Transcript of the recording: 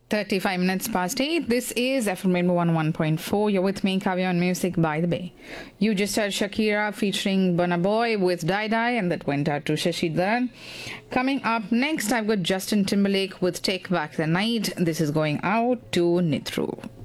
35 minutes past 8. This is FM Rainbow 101.4. You're with me, Kavya, on Music by the Bay. You just heard Shakira featuring Burna Boy with Die Die, and that went out to Shashi Dharan. Coming up next, I've got Justin Timberlake with Take Back the Night. This is going out to Nithru.